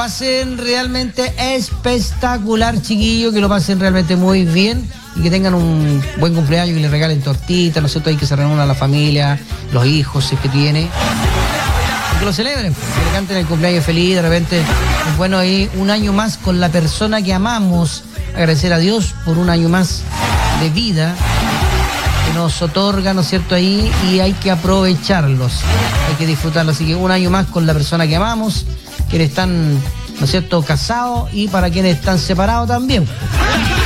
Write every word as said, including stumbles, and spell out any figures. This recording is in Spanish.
pasen realmente espectacular, chiquillos, que lo pasen realmente muy bien y que tengan un buen cumpleaños, que les regalen tortitas, ¿no es cierto? Hay que se reúna la familia, los hijos, si es que tiene. Que lo celebren, que le canten el cumpleaños feliz, de repente es bueno ahí un año más con la persona que amamos, agradecer a Dios por un año más de vida que nos otorga, ¿no es cierto? Ahí, y hay que aprovecharlos, hay que disfrutarlos, así que un año más con la persona que amamos, quienes están, ¿no es cierto?, casados y para quienes están separados también.